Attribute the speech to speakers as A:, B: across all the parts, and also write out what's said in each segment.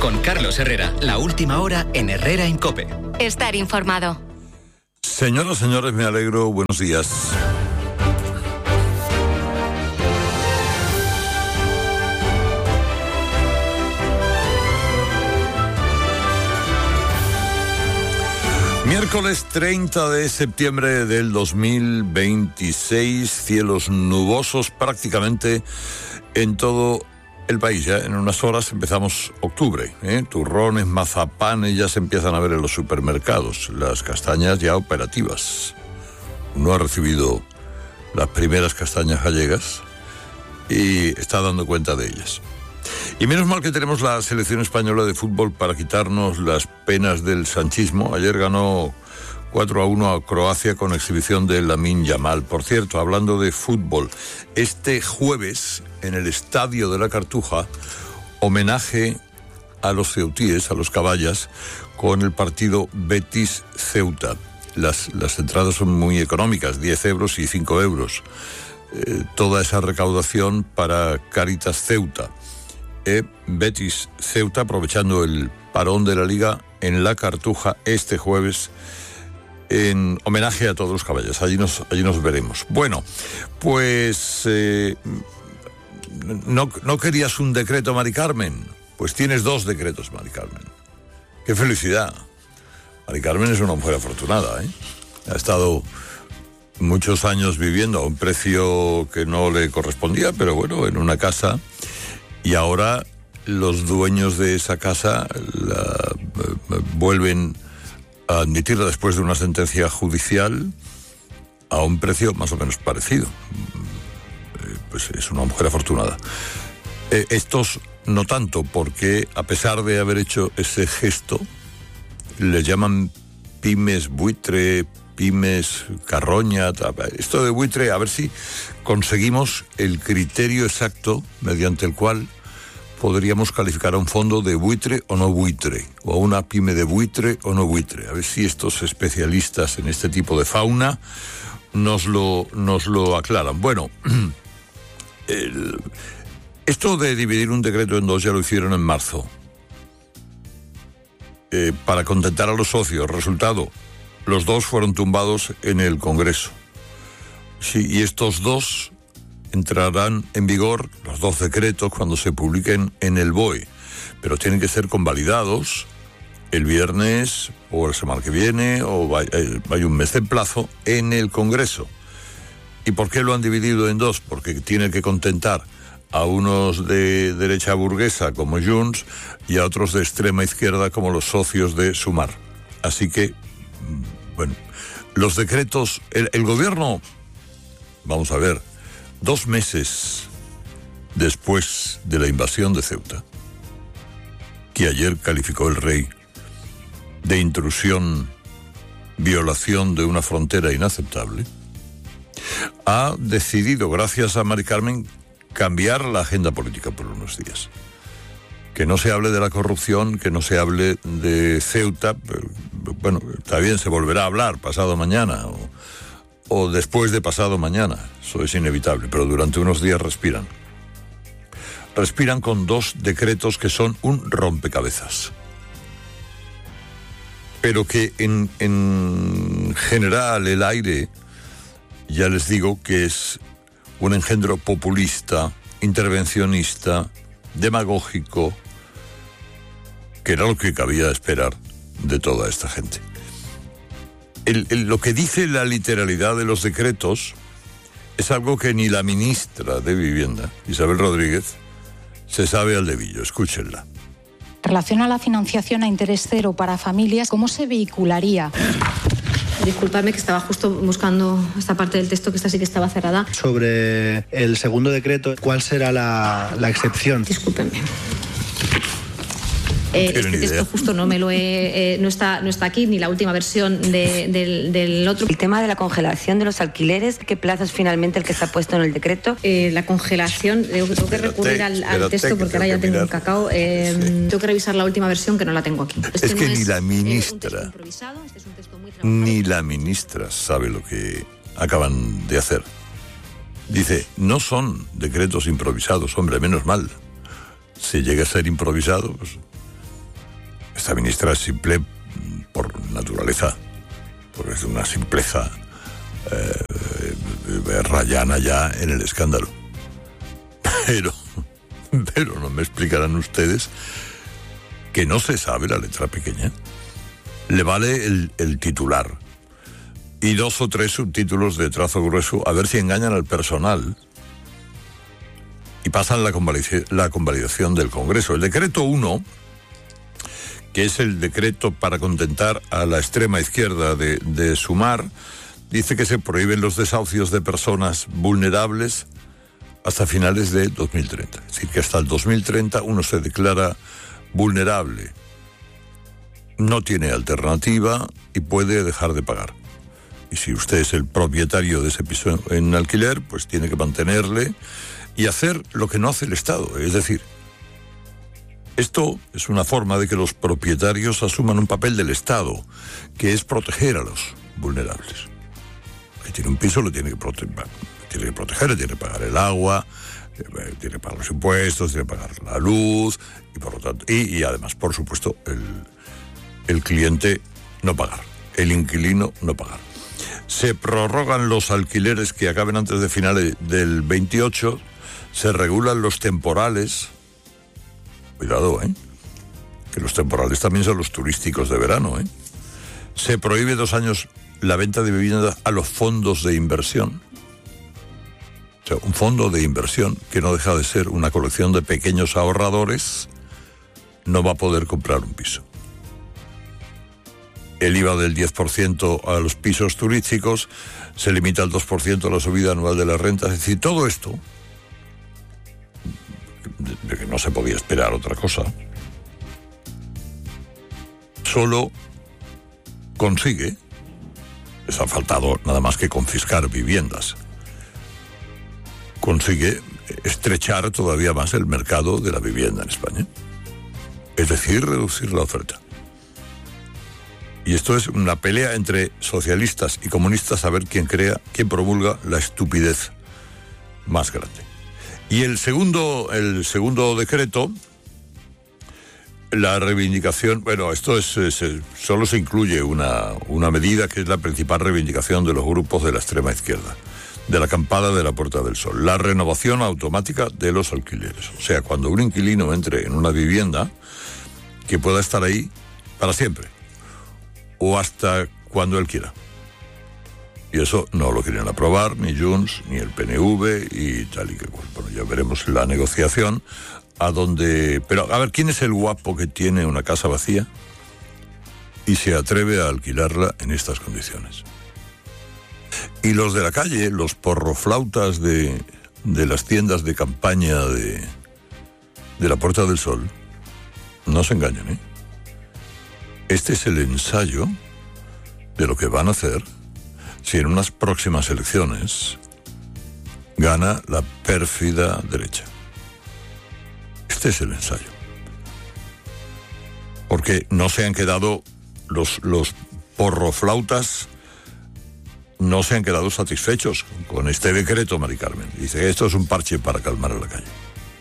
A: Con Carlos Herrera, la última hora en Herrera en COPE.
B: Estar informado.
C: Señoras, señores, me alegro. Buenos días. Miércoles 30 de septiembre del 2026, cielos nubosos prácticamente en todo el país. Ya en unas horas empezamos octubre, turrones, mazapanes ya se empiezan a ver en los supermercados, las castañas ya operativas. Uno ha recibido las primeras castañas gallegas y está dando cuenta de ellas. Y menos mal que tenemos la selección española de fútbol para quitarnos las penas del sanchismo. Ayer ganó 4-1 a Croacia con exhibición de Lamine Yamal. Por cierto, hablando de fútbol, este jueves en el Estadio de la Cartuja, homenaje a los ceutíes, a los caballas, con el partido Betis-Ceuta. Las entradas son muy económicas, 10 euros y 5 euros. Toda esa recaudación para Caritas Ceuta. Betis Ceuta, aprovechando el parón de la Liga en la Cartuja este jueves, en homenaje a todos los caballos. Allí nos veremos. Bueno, pues ¿no querías un decreto, Mari Carmen? Pues tienes 2 decretos, Mari Carmen. ¡Qué felicidad! Mari Carmen es una mujer afortunada, Ha estado muchos años viviendo a un precio que no le correspondía, pero bueno, en una casa. Y ahora los dueños de esa casa la vuelven a admitirla después de una sentencia judicial a un precio más o menos parecido. Pues es una mujer afortunada. Estos no tanto, porque a pesar de haber hecho ese gesto, le llaman pymes buitre, pymes carroña. Esto de buitre, a ver si conseguimos el criterio exacto mediante el cual podríamos calificar a un fondo de buitre o no buitre, o a una pyme de buitre o no buitre. A ver si estos especialistas en este tipo de fauna nos lo aclaran. Bueno, esto de dividir un decreto en 2 ya lo hicieron en marzo, para contentar a los socios. Resultado, los 2 fueron tumbados en el Congreso. Sí, y estos 2 entrarán en vigor, los 2 decretos, cuando se publiquen en el BOE, pero tienen que ser convalidados el viernes o la semana que viene, o hay un mes de plazo en el Congreso. ¿Y por qué lo han dividido en 2? Porque tiene que contentar a unos de derecha burguesa como Junts y a otros de extrema izquierda como los socios de Sumar. Así que, bueno, los decretos, el gobierno, vamos a ver, 2 meses después de la invasión de Ceuta, que ayer calificó el rey de intrusión, violación de una frontera inaceptable, ha decidido, gracias a Mari Carmen, cambiar la agenda política por unos días. Que no se hable de la corrupción, que no se hable de Ceuta. Bueno, está bien, se volverá a hablar pasado mañana o después de pasado mañana, eso es inevitable, pero durante unos días respiran con 2 decretos que son un rompecabezas, pero que en general el aire, ya les digo que es un engendro populista, intervencionista, demagógico, que era lo que cabía esperar de toda esta gente. Lo que dice la literalidad de los decretos es algo que ni la ministra de Vivienda, Isabel Rodríguez, se sabe al dedillo. Escúchenla.
D: En relación a la financiación a interés cero para familias, ¿cómo se vehicularía?
E: Disculpadme que estaba justo buscando esta parte del texto, que esta sí que estaba cerrada.
F: Sobre el segundo decreto, ¿cuál será la excepción?
E: Discúlpenme. Este texto justo no me lo no está aquí, ni la última versión del otro.
G: El tema de la congelación de los alquileres, ¿qué plazo es finalmente el que está puesto en el decreto?
E: La congelación, tengo que recurrir al texto porque ahora ya tengo un cacao. Tengo que revisar la última versión, que no la tengo aquí.
C: Es que ni la ministra, ni la ministra sabe lo que acaban de hacer. Dice, no son decretos improvisados, hombre, menos mal. Si llega a ser improvisado, pues Esta ministra es simple por naturaleza, porque es de una simpleza rayana ya en el escándalo. Pero no me explicarán ustedes que no se sabe la letra pequeña. Le vale el titular y 2 o 3 subtítulos de trazo grueso a ver si engañan al personal y pasan la convalidación del Congreso. El decreto 1, que es el decreto para contentar a la extrema izquierda de Sumar, dice que se prohíben los desahucios de personas vulnerables hasta finales de 2030. Es decir, que hasta el 2030 uno se declara vulnerable, no tiene alternativa y puede dejar de pagar. Y si usted es el propietario de ese piso en alquiler, pues tiene que mantenerle y hacer lo que no hace el Estado. Es decir, esto es una forma de que los propietarios asuman un papel del Estado, que es proteger a los vulnerables. El que tiene un piso lo tiene que proteger, le tiene que pagar el agua, tiene que pagar los impuestos, tiene que pagar la luz, y por lo tanto, y además, por supuesto, el cliente no pagar, el inquilino no pagar. Se prorrogan los alquileres que acaben antes de finales del 28, se regulan los temporales. Cuidado, que los temporales también son los turísticos de verano, Se prohíbe 2 años la venta de viviendas a los fondos de inversión. O sea, un fondo de inversión que no deja de ser una colección de pequeños ahorradores no va a poder comprar un piso. El IVA del 10% a los pisos turísticos, se limita al 2% a la subida anual de las rentas. Es decir, todo esto, de que no se podía esperar otra cosa, solo consigue, les ha faltado nada más que confiscar viviendas, consigue estrechar todavía más el mercado de la vivienda en España. Es decir, reducir la oferta. Y esto es una pelea entre socialistas y comunistas a ver quién promulga la estupidez más grande. Y el segundo decreto, la reivindicación, esto es solo se incluye una medida que es la principal reivindicación de los grupos de la extrema izquierda, de la acampada de la Puerta del Sol, la renovación automática de los alquileres. O sea, cuando un inquilino entre en una vivienda, que pueda estar ahí para siempre, o hasta cuando él quiera. Y eso no lo quieren aprobar ni Junts, ni el PNV y tal y que cual. Bueno, ya veremos la negociación pero a ver, ¿quién es el guapo que tiene una casa vacía y se atreve a alquilarla en estas condiciones? Y los de la calle, los porroflautas de las tiendas de campaña de la Puerta del Sol, no se engañen, Este es el ensayo de lo que van a hacer si en unas próximas elecciones gana la pérfida derecha. Este es el ensayo. Porque no se han quedado los porroflautas, no se han quedado satisfechos con este decreto, Mari Carmen. Dice que esto es un parche para calmar a la calle.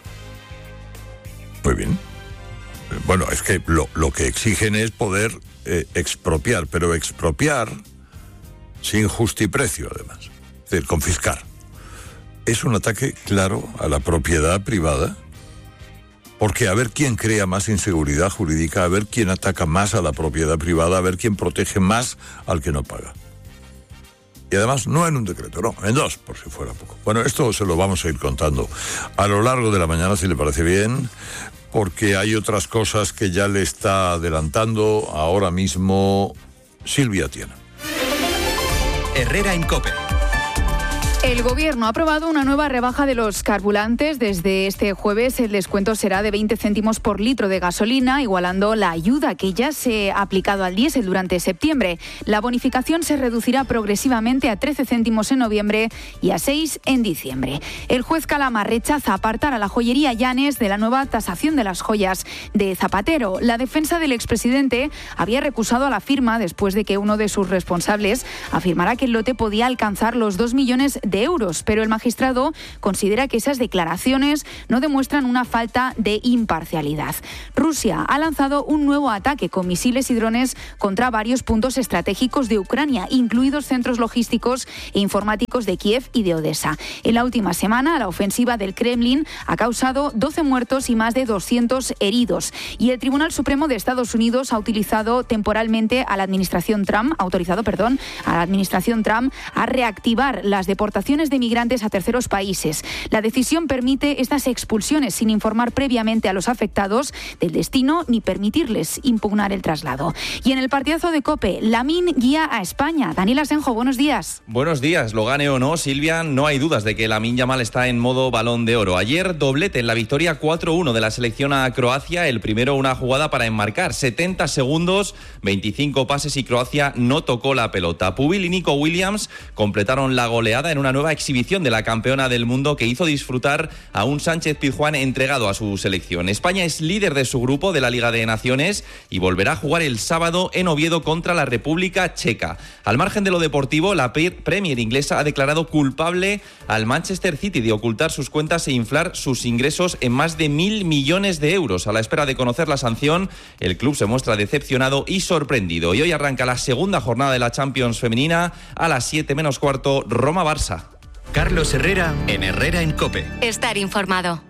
C: Muy bien. Bueno, es que lo que exigen es poder expropiar, pero expropiar sin justiprecio, además. Es decir, confiscar. Es un ataque claro a la propiedad privada, porque a ver quién crea más inseguridad jurídica, a ver quién ataca más a la propiedad privada, a ver quién protege más al que no paga. Y además no en un decreto, no, en 2, por si fuera poco. Bueno, esto se lo vamos a ir contando a lo largo de la mañana, si le parece bien, porque hay otras cosas que ya le está adelantando ahora mismo Silvia Tiana.
A: Herrera en COPE.
B: El Gobierno ha aprobado una nueva rebaja de los carburantes. Desde este jueves el descuento será de 20 céntimos por litro de gasolina, igualando la ayuda que ya se ha aplicado al diésel durante septiembre. La bonificación se reducirá progresivamente a 13 céntimos en noviembre y a 6 en diciembre. El juez Calama rechaza apartar a la joyería Llanes de la nueva tasación de las joyas de Zapatero. La defensa del expresidente había recusado a la firma después de que uno de sus responsables afirmara que el lote podía alcanzar los 2 millones de euros, pero el magistrado considera que esas declaraciones no demuestran una falta de imparcialidad. Rusia ha lanzado un nuevo ataque con misiles y drones contra varios puntos estratégicos de Ucrania, incluidos centros logísticos e informáticos de Kiev y de Odessa. En la última semana, la ofensiva del Kremlin ha causado 12 muertos y más de 200 heridos. Y el Tribunal Supremo de Estados Unidos ha autorizado temporalmente a la administración Trump a reactivar las deportaciones de migrantes a terceros países. La decisión permite estas expulsiones sin informar previamente a los afectados del destino ni permitirles impugnar el traslado. Y en el partidazo de COPE, Lamine guía a España. Daniel Asenjo, buenos días.
H: Buenos días. Lo gane o no, Silvia, no hay dudas de que Lamine Yamal está en modo Balón de Oro. Ayer doblete en la victoria 4-1 de la selección a Croacia. El primero una jugada para enmarcar. 70 segundos, 25 pases y Croacia no tocó la pelota. Pubil y Nico Williams completaron la goleada en una nueva exhibición de la campeona del mundo que hizo disfrutar a un Sánchez Pizjuán entregado a su selección. España es líder de su grupo de la Liga de Naciones y volverá a jugar el sábado en Oviedo contra la República Checa. Al margen de lo deportivo, la Premier inglesa ha declarado culpable al Manchester City de ocultar sus cuentas e inflar sus ingresos en más de 1.000 millones de euros. A la espera de conocer la sanción, el club se muestra decepcionado y sorprendido. Y hoy arranca la segunda jornada de la Champions femenina a las 7 menos cuarto, Roma-Barça.
A: Carlos Herrera en Herrera en COPE.
I: Estar informado.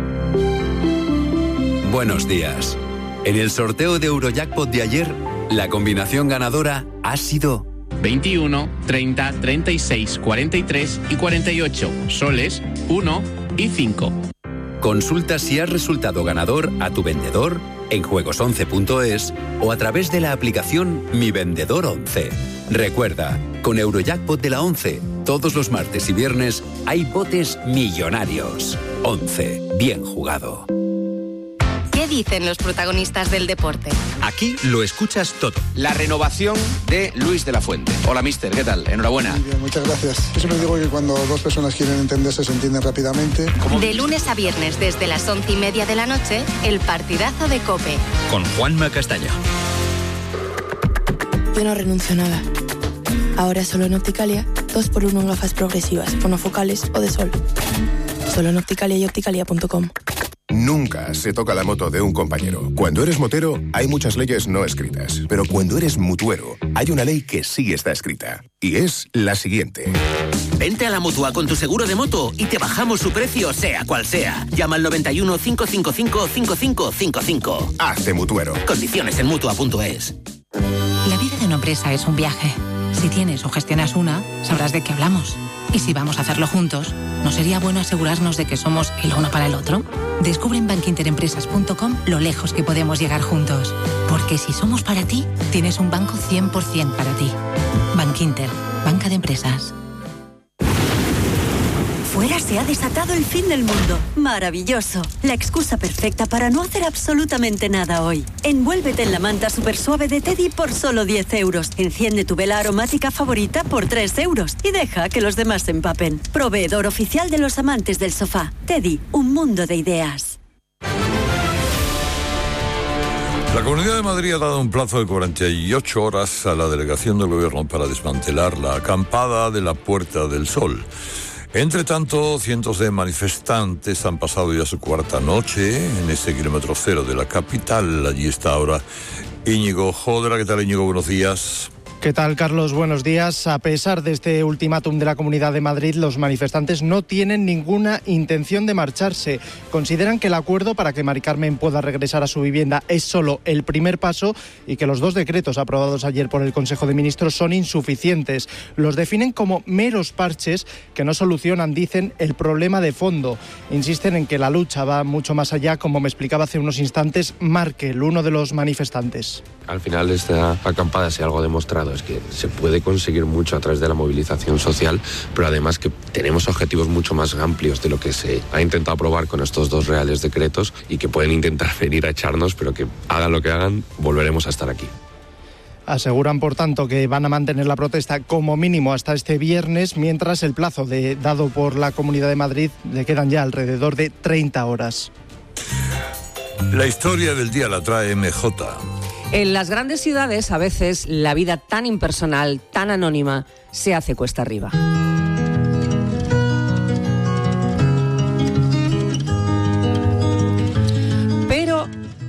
J: Buenos días. En el sorteo de Eurojackpot de ayer, la combinación ganadora ha sido
K: 21, 30, 36, 43 y 48. Soles, 1 y 5.
J: Consulta si has resultado ganador a tu vendedor en juegos11.es o a través de la aplicación Mi Vendedor 11. Recuerda, con Eurojackpot de la 11, todos los martes y viernes hay botes millonarios. 11. Bien jugado.
I: ¿Qué dicen los protagonistas del deporte?
A: Aquí lo escuchas todo.
L: La renovación de Luis de la Fuente. Hola, mister, ¿qué tal? Enhorabuena.
M: Muy bien, muchas gracias. Yo siempre digo que cuando dos personas quieren entenderse, se entienden rápidamente.
I: De lunes a viernes, desde las 11:30 de la noche, el partidazo de COPE.
A: Con Juanma Castaño.
N: Yo no renuncio a nada. Ahora solo en Opticalia, 2x1 en gafas progresivas, monofocales o de sol. Solo en Opticalia y opticalia.com.
O: Nunca se toca la moto de un compañero. Cuando eres motero, hay muchas leyes no escritas. Pero cuando eres mutuero, hay una ley que sí está escrita. Y es la siguiente.
P: Vente a la Mutua con tu seguro de moto y te bajamos su precio, sea cual sea. Llama al 91 555 5555.
O: Hazte mutuero.
P: Condiciones en Mutua.es.
Q: La vida de una empresa es un viaje. Si tienes o gestionas una, sabrás de qué hablamos. Y si vamos a hacerlo juntos, ¿no sería bueno asegurarnos de que somos el uno para el otro? Descubre en bankinterempresas.com lo lejos que podemos llegar juntos. Porque si somos para ti, tienes un banco 100% para ti. Bankinter, banca de empresas.
R: Fuera se ha desatado el fin del mundo. Maravilloso. La excusa perfecta para no hacer absolutamente nada hoy. Envuélvete en la manta super suave de Teddy por solo 10 euros. Enciende tu vela aromática favorita por 3 euros. Y deja que los demás se empapen. Proveedor oficial de los amantes del sofá. Teddy, un mundo de ideas.
C: La Comunidad de Madrid ha dado un plazo de 48 horas a la delegación del Gobierno para desmantelar la acampada de la Puerta del Sol. Entre tanto, cientos de manifestantes han pasado ya su cuarta noche en ese kilómetro cero de la capital. Allí está ahora Íñigo Jodra. ¿Qué tal, Íñigo? Buenos días.
S: ¿Qué tal, Carlos? Buenos días. A pesar de este ultimátum de la Comunidad de Madrid, los manifestantes no tienen ninguna intención de marcharse. Consideran que el acuerdo para que Mari Carmen pueda regresar a su vivienda es solo el primer paso y que los 2 decretos aprobados ayer por el Consejo de Ministros son insuficientes. Los definen como meros parches que no solucionan, dicen, el problema de fondo. Insisten en que la lucha va mucho más allá, como me explicaba hace unos instantes Markel, uno de los manifestantes.
T: Al final esta acampada, si algo ha demostrado, es que se puede conseguir mucho a través de la movilización social, pero además que tenemos objetivos mucho más amplios de lo que se ha intentado aprobar con estos 2 reales decretos y que pueden intentar venir a echarnos, pero que hagan lo que hagan, volveremos a estar aquí.
S: Aseguran, por tanto, que van a mantener la protesta como mínimo hasta este viernes, mientras el plazo dado por la Comunidad de Madrid le quedan ya alrededor de 30 horas.
C: La historia del día la trae MJ.
U: En las grandes ciudades, a veces, la vida tan impersonal, tan anónima, se hace cuesta arriba.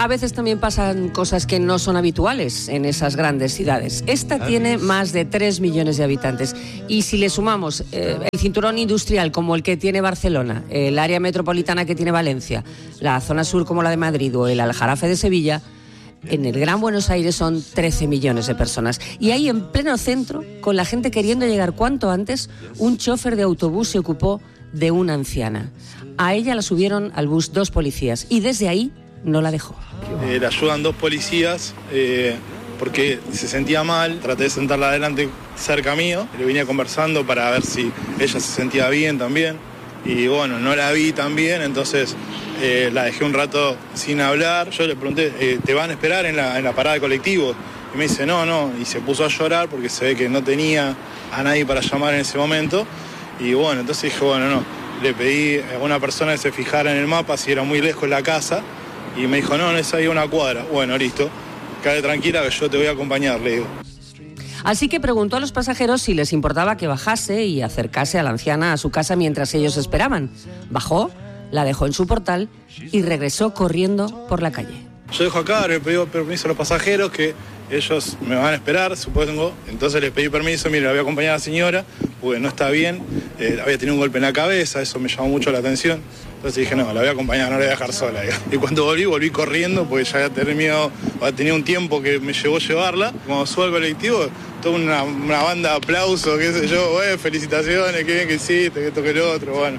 U: a veces también pasan cosas que no son habituales en esas grandes ciudades. Esta tiene más de 3 millones de habitantes. Y si le sumamos el cinturón industrial como el que tiene Barcelona, el área metropolitana que tiene Valencia, la zona sur como la de Madrid o el Aljarafe de Sevilla, en el Gran Buenos Aires son 13 millones de personas. Y ahí en pleno centro, con la gente queriendo llegar cuanto antes, un chofer de autobús se ocupó de una anciana. A ella la subieron al bus 2 policías y desde ahí no la dejó.
D: La ayudan 2 policías porque se sentía mal. Traté de sentarla adelante cerca mío. Le venía conversando para ver si ella se sentía bien también. Y bueno, no la vi tan bien, entonces la dejé un rato sin hablar. Yo le pregunté, ¿te van a esperar en la parada de colectivo? Y me dice, no. Y se puso a llorar porque se ve que no tenía a nadie para llamar en ese momento. Y bueno, entonces dije, no. Le pedí a una persona que se fijara en el mapa si era muy lejos la casa. Y me dijo, no, es ahí una cuadra. Bueno, listo. Quédate tranquila que yo te voy a acompañar, le digo.
U: Así que preguntó a los pasajeros si les importaba que bajase y acercase a la anciana a su casa mientras ellos esperaban. Bajó, la dejó en su portal y regresó corriendo por la calle.
D: Yo dejo acá, le pedí permiso a los pasajeros que ellos me van a esperar, supongo. Entonces les pedí permiso, mire, la voy a acompañar a la señora, porque no está bien, había tenido un golpe en la cabeza, eso me llamó mucho la atención. Entonces dije, no, la voy a acompañar, no la voy a dejar sola. Y cuando volví corriendo, porque ya tenía un tiempo que me llevó llevarla. Cuando subo al colectivo, toda una banda de aplausos, qué sé yo, felicitaciones, qué bien que hiciste, que esto que lo otro, bueno.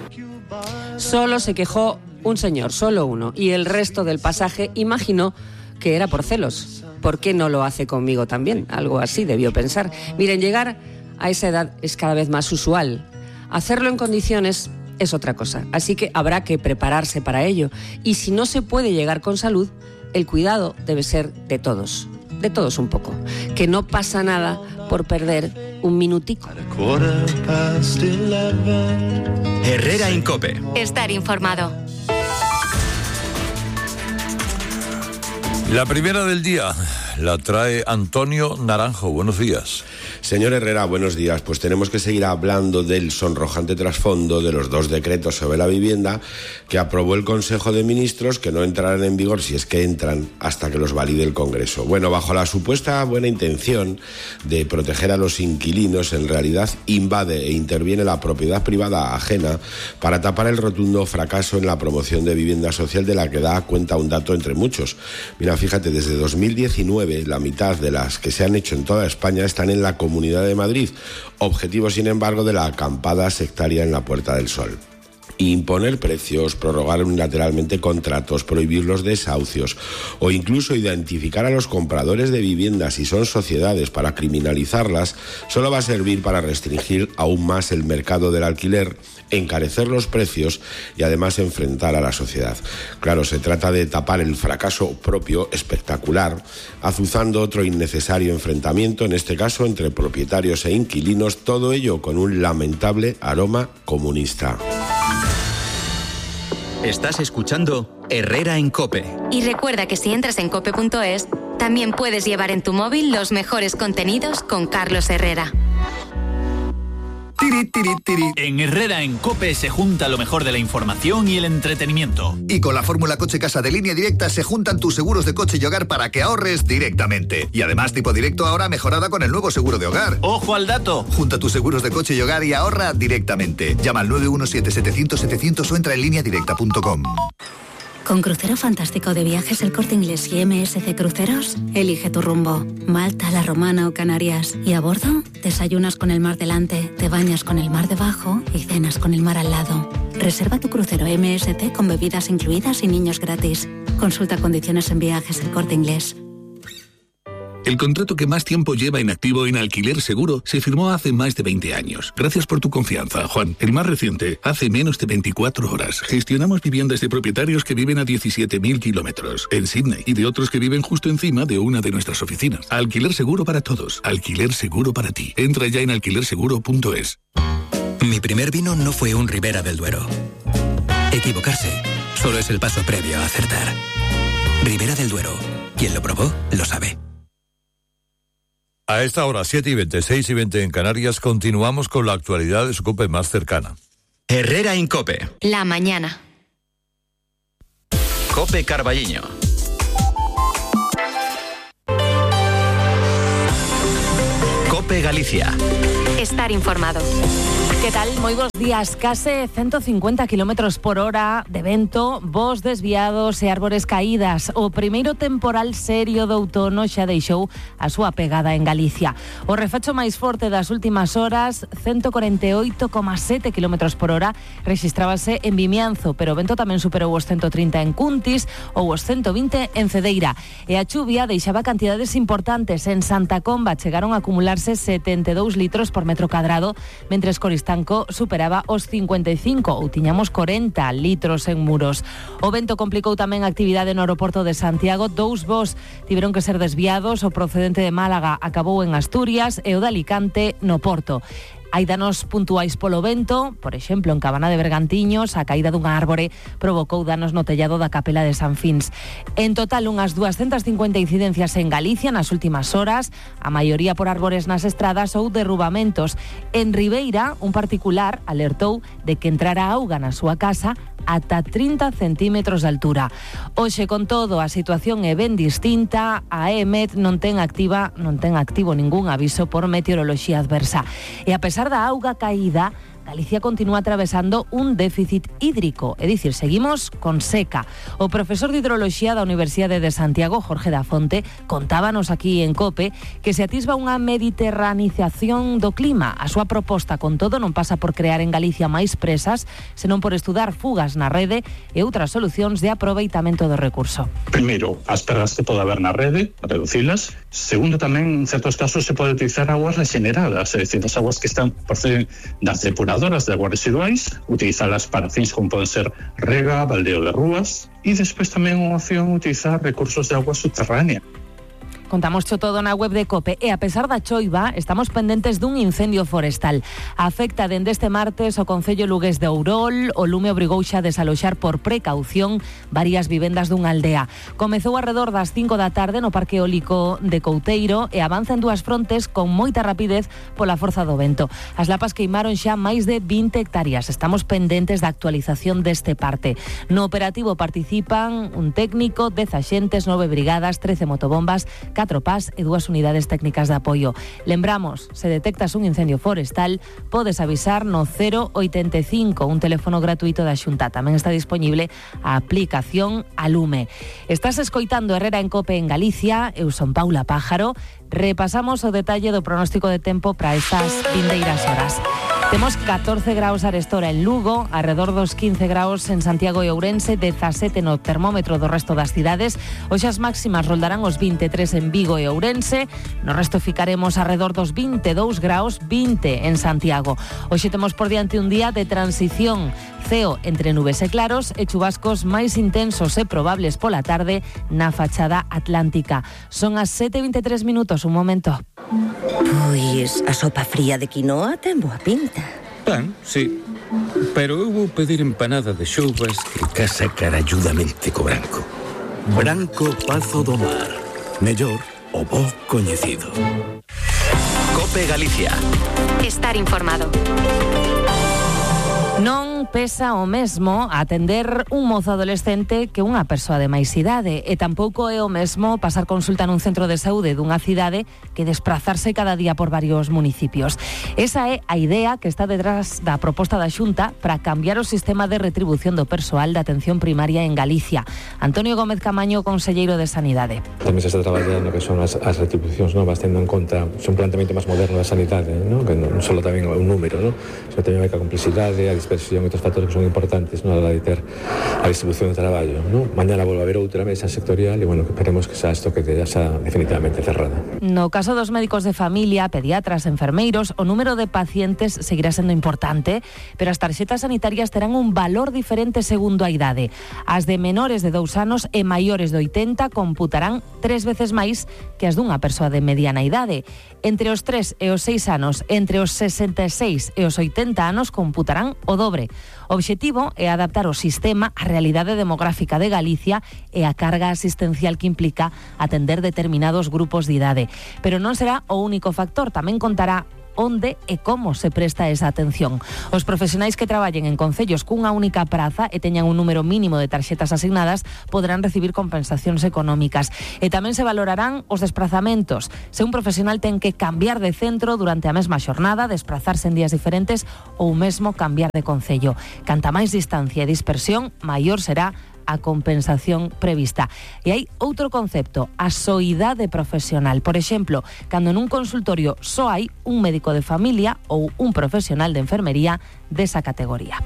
U: Solo se quejó un señor, solo uno, y el resto del pasaje imaginó que era por celos. ¿Por qué no lo hace conmigo también? Algo así debió pensar. Miren, llegar a esa edad es cada vez más usual. Hacerlo en condiciones es otra cosa, así que habrá que prepararse para ello. Y si no se puede llegar con salud, el cuidado debe ser de todos un poco. Que no pasa nada por perder un minutico.
A: Herrera en COPE.
I: Estar informado.
C: La primera del día la trae Antonio Naranjo. Buenos días.
V: Señor Herrera, buenos días. Pues tenemos que seguir hablando del sonrojante trasfondo de los 2 decretos sobre la vivienda que aprobó el Consejo de Ministros, que no entrarán en vigor, si es que entran, hasta que los valide el Congreso. Bueno, bajo la supuesta buena intención de proteger a los inquilinos, en realidad invade e interviene la propiedad privada ajena para tapar el rotundo fracaso en la promoción de vivienda social, de la que da cuenta un dato entre muchos. Mira, fíjate, desde 2019 la mitad de las que se han hecho en toda España están en la Comunidad de Madrid, objetivo sin embargo de la acampada sectaria en la Puerta del Sol. Imponer precios, prorrogar unilateralmente contratos, prohibir los desahucios o incluso identificar a los compradores de viviendas si son sociedades para criminalizarlas, solo va a servir para restringir aún más el mercado del alquiler, encarecer los precios y además enfrentar a la sociedad. Claro, se trata de tapar el fracaso propio espectacular, azuzando otro innecesario enfrentamiento, en este caso entre propietarios e inquilinos, todo ello con un lamentable aroma comunista.
A: Estás escuchando Herrera en COPE.
I: Y recuerda que si entras en cope.es, también puedes llevar en tu móvil los mejores contenidos con Carlos Herrera.
A: Tiri, tiri, tiri. En Herrera en COPE se junta lo mejor de la información y el entretenimiento.
W: Y con la fórmula Coche Casa de Línea Directa se juntan tus seguros de coche y hogar para que ahorres directamente. Y además Tipo Directo ahora mejorada con el nuevo seguro de hogar.
A: ¡Ojo al dato!
W: Junta tus seguros de coche y hogar y ahorra directamente. Llama al 917-700-700 o entra en lineadirecta.com.
X: Con Crucero Fantástico de Viajes El Corte Inglés y MSC Cruceros, elige tu rumbo. Malta, La Romana o Canarias. Y a bordo, desayunas con el mar delante, te bañas con el mar debajo y cenas con el mar al lado. Reserva tu crucero MSC con bebidas incluidas y niños gratis. Consulta condiciones en Viajes El Corte Inglés.
Y: El contrato que más tiempo lleva en activo en Alquiler Seguro se firmó hace más de 20 años. Gracias por tu confianza, Juan. El más reciente, hace menos de 24 horas. Gestionamos viviendas de propietarios que viven a 17.000 kilómetros en Sydney y de otros que viven justo encima de una de nuestras oficinas. Alquiler Seguro para todos. Alquiler Seguro para ti. Entra ya en alquilerseguro.es.
A: Mi primer vino no fue un Ribera del Duero. Equivocarse solo es el paso previo a acertar. Ribera del Duero. Quien lo probó, lo sabe.
C: A esta hora, 7:20, 6:20 en Canarias, continuamos con la actualidad de su COPE más cercana.
A: Herrera en COPE.
I: La mañana.
A: COPE Carballiño.
B: COPE Galicia.
I: Estar informado.
U: ¿Qué tal? Moi bons días. Case 150 km por hora de vento, vos desviados e árbores caídas. O primeiro temporal serio do outono xa deixou a súa pegada en Galicia. O refacho máis forte das últimas horas, 148,7 km por hora, rexistrábase en Vimianzo, pero o vento tamén superou os 130 en Cuntis ou os 120 en Cedeira. E a chuvia deixaba cantidades importantes. En Santa Comba chegaron a acumularse 72 litros por metro cadrado, mentres Coristanco superaba os 55 ou tiñamos 40 litros en Muros. O vento complicou tamén a actividade no aeroporto de Santiago. 2 voos tiveron que ser desviados. O procedente de Málaga acabou en Asturias e o de Alicante no Porto. Hai danos puntuais polo vento, por exemplo, en Cabana de Bergantiños, a caída dunha árbore provocou danos no tellado da capela de San Fins. En total, unhas 250 incidencias en Galicia nas últimas horas, a maioría por árbores nas estradas ou derrubamentos. En Ribeira, un particular alertou de que entrara auga na súa casa ata 30 centímetros de altura. Hoxe, con todo, a situación é ben distinta. A EMET non ten activo ningún aviso por meteoroloxía adversa. E a pesar da auga caída, Galicia continúa atravesando un déficit hídrico, é dicir, seguimos con seca. O profesor de Hidroloxía da Universidade de Santiago, Jorge da Fonte, contábanos aquí en COPE que se atisba unha mediterranización do clima. A súa proposta, con todo, non pasa por crear en Galicia máis presas, senón por estudar fugas na rede e outras solucións de aproveitamento do recurso.
E: Primeiro, as perdas que pode haber na rede, reducilas. Segundo, tamén, en certos casos, se pode utilizar aguas regeneradas, é dicir, as aguas que están proceden das depuradoras de aguas residuais, utilizalas para fins como poden ser rega, baldeo de rúas, e despois tamén unha opción utilizar recursos de agua subterránea.
U: Contamos todo na web de COPE e a pesar da choiva estamos pendentes dun incendio forestal. Afecta dende este martes o concello lugués de Ourol. O lume obrigou xa a desaloxar por precaución varias vivendas dunha aldea. Comezou arredor das 5 da tarde no Parque Eólico de Couteiro e avanza en dúas frontes con moita rapidez pola forza do vento. As lapas queimaron xa máis de 20 hectáreas. Estamos pendentes da actualización deste parte. No operativo participan un técnico, 10 axentes, 9 brigadas, 13 motobombas, 4 PAS e 2 unidades técnicas de apoio. Lembramos, se detectas un incendio forestal, podes avisar no 085, un teléfono gratuito da Xunta. Tamén está disponible a aplicación a Lume. Estás escoitando Herrera en COPE en Galicia. Eu son Paula Pájaro. Repasamos o detalle do pronóstico de tempo para estas vindeiras horas. Temos 14 graus arestora en Lugo, alrededor dos 15 graus en Santiago e Ourense, 17 no termómetro do resto das cidades. Hoxe as máximas roldarán os 23 en Vigo e Ourense. No resto ficaremos alrededor dos 22 graus, 20 en Santiago. Hoxe temos por diante un día de transición. Ceo entre nubes e claros e chubascos máis intensos e probables pola tarde na fachada atlántica. Son as 7:23 minutos, un momento.
F: Pois a sopa fría de quinoa ten boa pinta.
G: Ben, sí, pero eu vou pedir empanada de xoubas que casa caralludamente co branco. Branco Pazo do Mar. Mellor o bo coñecido.
B: COPE Galicia.
I: Estar informado.
U: Non pesa o mesmo atender un mozo adolescente que unha persoa de máis idade e tampouco é o mesmo pasar consulta nun centro de saúde dunha cidade que desplazarse cada día por varios municipios. Esa é a idea que está detrás da proposta da Xunta para cambiar o sistema de retribución do persoal da atención primaria en Galicia. Antonio Gómez Camaño, conselleiro de Sanidade.
H: Tamén se está traballando que son as retribucións novas, tendo en conta un planteamento máis moderno da sanidade, ¿no? Que non só tamén un número, ¿no? Sino tamén a complexidade, a dispersión e outros factores que son importantes, ¿no? A la de ter a distribución do traballo, ¿no? Mañana volve a haber outra mesa sectorial e, bueno, esperemos que xa isto quede xa definitivamente cerrada.
U: No caso dos médicos de familia, pediatras, enfermeiros, o número de pacientes seguirá sendo importante, pero as tarxetas sanitarias terán un valor diferente segundo a idade. As de menores de 2 anos e maiores de 80 computarán 3 veces máis que as dunha persoa de mediana idade. Entre os 3 e os 6 anos, entre os 66 e os 80 anos computarán o dobre. O obxectivo é adaptar o sistema á realidade demográfica de Galicia e a carga asistencial que implica atender determinados grupos de idade. Pero non será o único factor, tamén contará
J: onde e como se presta esa atención. Os profesionais que traballen en concellos cunha única praza e teñan un número mínimo de tarxetas asignadas poderán recibir compensacións económicas. E tamén se valorarán os desprazamentos. Se un profesional ten que cambiar de centro durante a mesma xornada, desplazarse en días diferentes ou mesmo cambiar de concello. Canta máis distancia e dispersión, maior será a compensación prevista. E hai outro concepto, a soidade profesional. Por exemplo, cando nun consultorio só hai un médico de familia ou un profesional de enfermería desa categoría.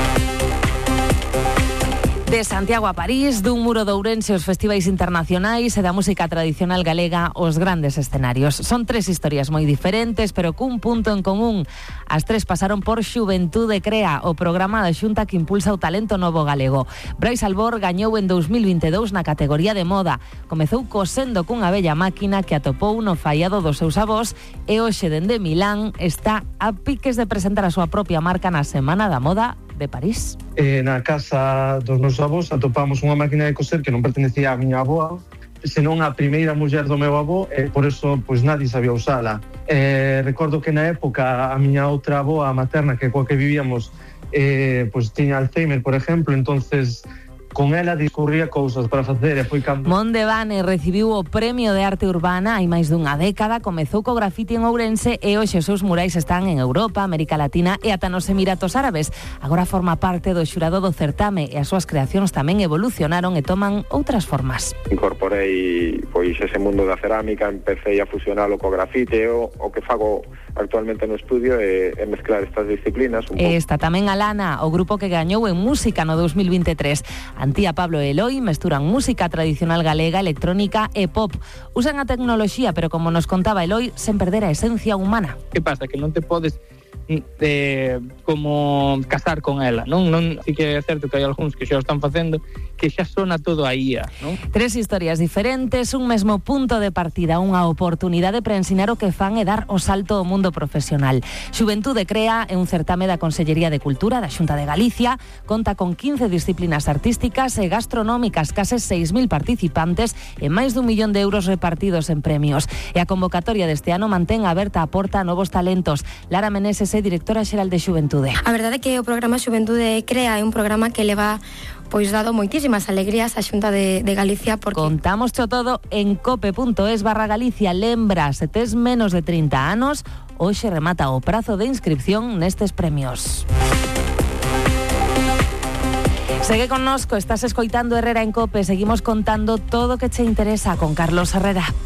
J: De Santiago a París, dun muro de Ourense os festivais internacionais e da música tradicional galega os grandes escenarios. Son 3 historias moi diferentes, pero cun punto en común. As 3 pasaron por Xuventude Crea, o programa da Xunta que impulsa o talento novo galego. Brais Albor gañou en 2022 na categoría de moda. Comezou cosendo cunha bella máquina que atopou no faiado dos seus avós e hoxe dende Milán está a piques de presentar a súa propia marca na Semana da Moda de París.
K: Na casa dos meus avós atopamos unha máquina de coser que non pertenecía á miña avoa, senón a primeira muller do meu avó, e por eso pois nadie sabía usala. Recordo que na época a miña outra avoa materna, que coa que vivíamos, pois tiña Alzheimer, por exemplo, entonces con ela discurría cousas para facer e foi cando...
J: Monde Vane recibiu o Premio de Arte Urbana hai máis dunha década, comezou co grafiti en Ourense e hoxe os seus murais están en Europa, América Latina e ata nos Emiratos Árabes. Agora forma parte do xurado do certame e as súas creacións tamén evolucionaron e toman outras formas.
L: Incorporei pois ese mundo da cerámica, empecé a fusionalo co grafite, o que fago actualmente no estudio é mezclar estas disciplinas.
J: Está tamén Alana, o grupo que gañou en música no 2023. Antía, Pablo e Eloi mesturan música tradicional galega, electrónica e pop. Usan a tecnoloxía, pero como nos contaba Eloi, sen perder a esencia humana.
M: Que pasa? Que non te podes como casar con ela, non? Si que é certo que hai algúns que xa o están facendo, que xa sona todo a IA, non?
J: 3 historias diferentes, un mesmo punto de partida, unha oportunidade para ensinar o que fan e dar o salto ao mundo profesional. Xuventude Crea é un certame da Consellería de Cultura da Xunta de Galicia, conta con 15 disciplinas artísticas e gastronómicas, case 6.000 participantes e máis d'1 millón de euros repartidos en premios. E a convocatoria deste ano mantén aberta a porta a novos talentos. Lara Meneses, directora xeral de Xuventude.
N: A verdade é que o programa Xuventude Crea é un programa que leva pois dado moitísimas alegrías á Xunta de Galicia porque...
J: Contámoscho todo en cope.es/Galicia. Lembra, se tes menos de 30 anos, hoxe remata o prazo de inscripción nestes premios. Segue connosco, estás escoitando Herrera en Cope, seguimos contando todo o que che interesa con Carlos Herrera.